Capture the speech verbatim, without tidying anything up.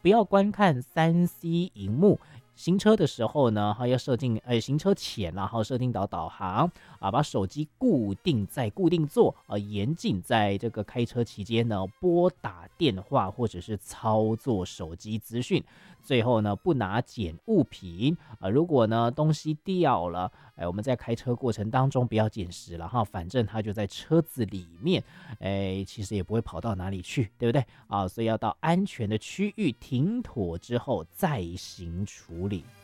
不要观看三 C 荧幕。行车的时候呢，哈要设定，呃，行车前然后设定导导航啊，把手机固定在固定座啊，严禁在这个开车期间呢拨打电话或者是操作手机资讯。最后呢，不拿捡物品啊，如果呢东西掉了，哎，我们在开车过程当中不要捡拾了哈，反正它就在车子里面，哎，其实也不会跑到哪里去，对不对啊？所以要到安全的区域停妥之后再行处理。